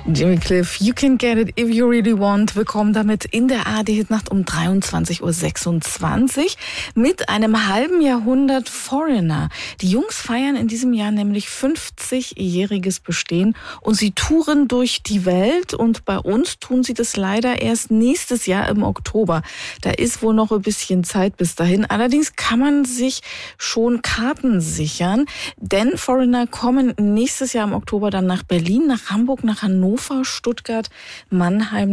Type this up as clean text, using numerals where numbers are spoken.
Jimmy Cliff, You Can Get It If You Really Want. Willkommen damit in der ARD-Hitnacht um 23.26 Uhr mit einem halben Jahrhundert Foreigner. Die Jungs feiern in diesem Jahr nämlich 50-jähriges Bestehen und sie touren durch die Welt und bei uns tun sie das leider erst nächstes Jahr im Oktober. Da ist wohl noch ein bisschen Zeit bis dahin. Allerdings kann man sich schon Karten sichern, denn Foreigner kommen nächstes Jahr im Oktober dann nach Berlin, nach Hamburg, nach Hannover, Stuttgart, Mannheim,